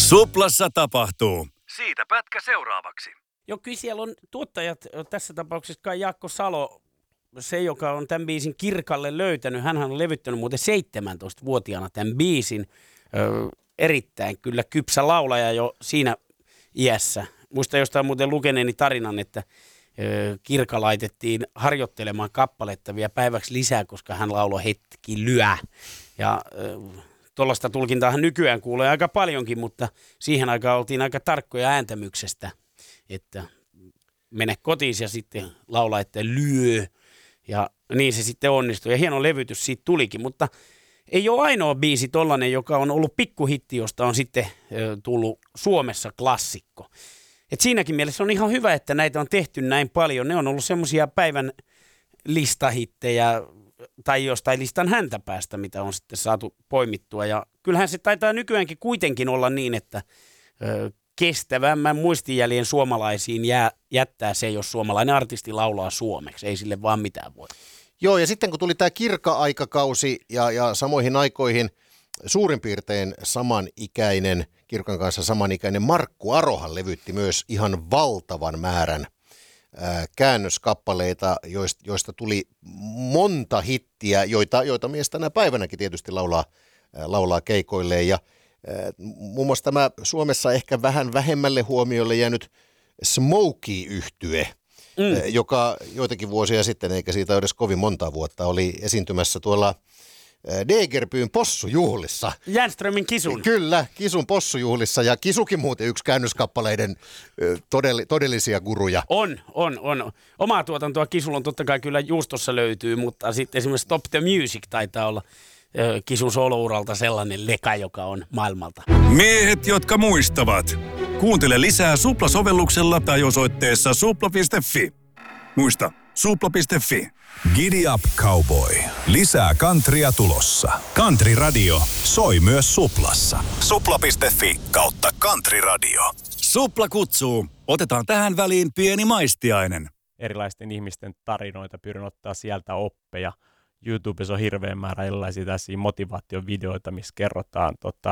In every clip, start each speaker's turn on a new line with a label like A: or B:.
A: Suplassa tapahtuu. Siitä pätkä seuraavaksi.
B: Joo, kyllä siellä on tuottajat, tässä tapauksessa kai Jaakko Salo, se joka on tämän biisin Kirkalle löytänyt. Hänhän on levyttänyt muuten 17-vuotiaana tämän biisin. Erittäin kyllä kypsä laulaja jo siinä iässä. Muistan jostain muuten lukeneeni tarinan, että Kirka laitettiin harjoittelemaan kappaletta vielä päiväksi lisää, koska hän lauloi hetki lyö. Ja tuollaista tulkintaahan nykyään kuulee aika paljonkin, mutta siihen aikaan oltiin aika tarkkoja ääntämyksestä, että mene kotiin ja sitten laula, että lyö. Ja niin se sitten onnistui. Ja hieno levytys siitä tulikin, mutta ei ole ainoa biisi tollainen, joka on ollut pikkuhitti, josta on sitten tullut Suomessa klassikko. Et siinäkin mielessä on ihan hyvä, että näitä on tehty näin paljon. Ne on ollut semmoisia päivän listahittejä tai jostain listan häntäpäästä, mitä on sitten saatu poimittua. Ja kyllähän se taitaa nykyäänkin kuitenkin olla niin, että kestävämmän muistijäljen suomalaisiin jättää se, jos suomalainen artisti laulaa suomeksi. Ei sille vaan mitään voi.
C: Joo, ja sitten kun tuli tämä Kirkka-aikakausi ja samoihin aikoihin suurin piirtein samanikäinen, Kirkan kanssa samanikäinen Markku Arohan levytti myös ihan valtavan määrän käännöskappaleita, joista tuli monta hittiä, joita mies tänä päivänäkin tietysti laulaa keikoilleen. Ja muun muassa tämä Suomessa ehkä vähän vähemmälle huomiolle jäänyt Smokey-yhtye, joka joitakin vuosia sitten, eikä siitä edes kovin monta vuotta, oli esiintymässä tuolla Degerbyyn possujuhlissa.
B: Jänströmin Kisun.
C: Kyllä, Kisun possujuhlissa, ja Kisukin muuten yksi käännöskappaleiden todellisia guruja.
B: On. Omaa tuotantoa Kisulla on totta kai kyllä juustossa löytyy, mutta sitten esimerkiksi Stop the Music taitaa olla Kisun solouralta sellainen leka, joka on maailmalta.
A: Miehet, jotka muistavat. Kuuntele lisää Supla-sovelluksella tai osoitteessa supla.fi. Muista, supla.fi.
D: Giddy up, cowboy. Lisää countrya tulossa. Country Radio soi myös Suplassa. Supla.fi/country radio.
A: Supla kutsuu. Otetaan tähän väliin pieni maistiainen.
E: Erilaisten ihmisten tarinoita, pyrin ottaa sieltä oppeja. YouTubessa on hirveän määrä erilaisia tässä motivaatiovideoita, missä kerrotaan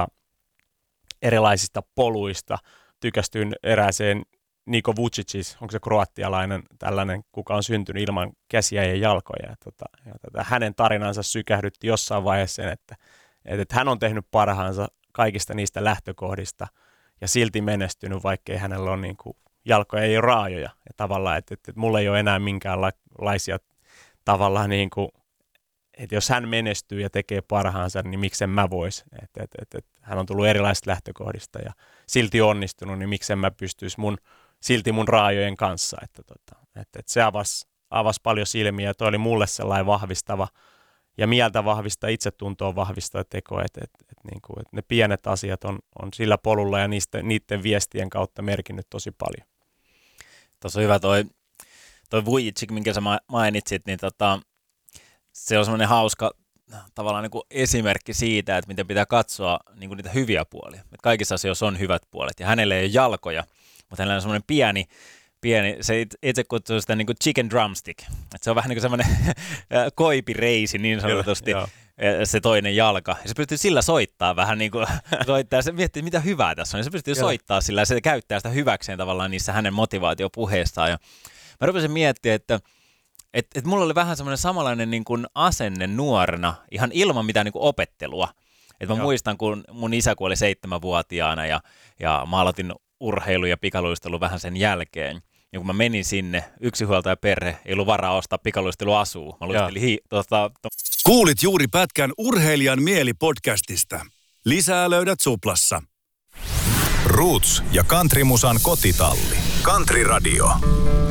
E: erilaisista poluista. Tykästyin erääseen Niko Vucic, onko se kroatialainen tällainen, kuka on syntynyt ilman käsiä ja jalkoja. Hänen tarinansa sykähdytti jossain vaiheessa sen, että hän on tehnyt parhaansa kaikista niistä lähtökohdista ja silti menestynyt, vaikkei hänellä ole niin kuin, jalkoja, ei ole raajoja. Ja tavallaan, että mulla ei ole enää minkäänlaisia tavallaan niin kuin, että jos hän menestyy ja tekee parhaansa, niin miksen mä vois. Hän on tullut erilaisista lähtökohdista ja silti onnistunut, niin miksen mä pystyisi silti mun raajojen kanssa. Se avasi paljon silmiä ja toi oli mulle sellainen vahvistava ja mieltä vahvistava, itsetuntoa vahvistava teko, että ne pienet asiat on sillä polulla ja niiden viestien kautta merkinnyt tosi paljon.
F: Tuossa on hyvä toi Vujic, minkä sä mainitsit, niin se on semmoinen hauska tavallaan niin kuin esimerkki siitä, että miten pitää katsoa niin kuin niitä hyviä puolia. Että kaikissa asioissa on hyvät puolet ja hänellä ei ole jalkoja, mutta hänellä on semmoinen pieni, se itse kutsuu sitä niin kuin chicken drumstick. Että se on vähän niin kuin semmoinen koipireisi niin sanotusti, se toinen jalka. Ja se pystyy sillä soittaa vähän niin kuin, se miettii mitä hyvää tässä on. Ja se pystyy soittaa sillä ja se käyttää sitä hyväkseen tavallaan niissä hänen motivaatiopuheistaan. Ja mä rupesin miettimään, että mulla oli vähän semmoinen samanlainen niin kuin asenne nuorena, ihan ilman mitään niin kuin opettelua. Että mä muistan, kun mun isä kuoli 7-vuotiaana ja mä aloitin urheilu ja pikaluistelu vähän sen jälkeen. Ja kun mä menin sinne, yksinhuoltajaperhe, ei ollut varaa ostaa pikaluisteluasua. Mä luistelin
A: Kuulit juuri pätkän Urheilijan mieli-podcastista. Lisää löydät Suplassa.
D: Roots ja countrymusan kotitalli. Country Radio.